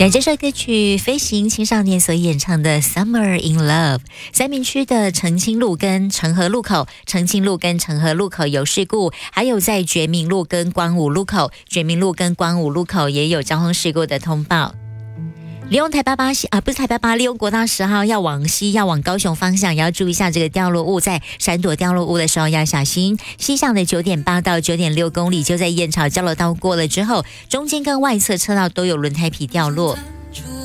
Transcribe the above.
这首歌曲飞行青少年所演唱的 Summer in Love。 三民区的澄清路跟澄合路口有事故，还有在觉明路跟光武路口也有交通事故的通报。利用台八利用国道10号要往西要往高雄方向，也要注意一下这个掉落物，在闪躲掉落物的时候要小心。西向的 9.8 到 9.6 公里就在燕巢交流道过了之后，中间跟外侧车道都有轮胎皮掉落。